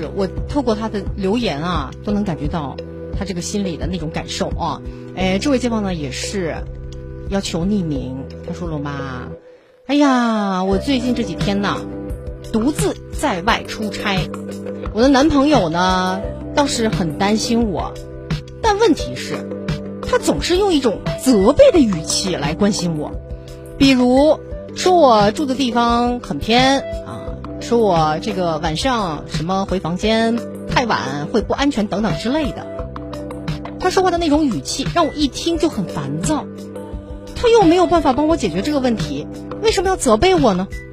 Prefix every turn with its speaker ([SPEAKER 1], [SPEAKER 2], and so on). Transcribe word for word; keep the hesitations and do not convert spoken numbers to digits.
[SPEAKER 1] 我透过他的留言啊，都能感觉到他这个心里的那种感受啊。哎，这位街坊呢也是要求匿名，他说了妈，哎呀，我最近这几天呢独自在外出差，我的男朋友呢倒是很担心我，但问题是他总是用一种责备的语气来关心我，比如说我住的地方很偏啊，说我这个晚上什么回房间太晚会不安全等等之类的。他说话的那种语气让我一听就很烦躁，他又没有办法帮我解决这个问题，为什么要责备我呢？